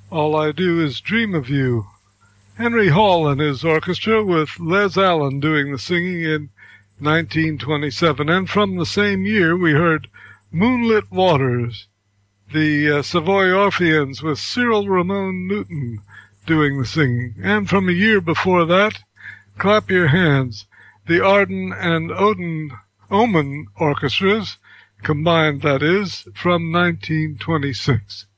All I Do Is Dream of You. Henry Hall and his orchestra with Les Allen doing the singing in 1927. And from the same year we heard Moonlit Waters, the Savoy Orpheans with Cyril Ramon Newton doing the singing. And from a year before that, clap your hands, the Arden and Oman orchestras, combined that is, from 1926.